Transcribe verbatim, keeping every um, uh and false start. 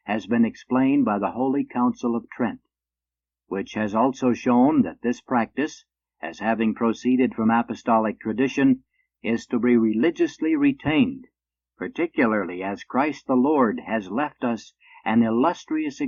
has been explained by the Holy Council of Trent, which has also shown that this practice, as having proceeded from apostolic tradition, is to be religiously retained, particularly as Christ the Lord has left us an illustrious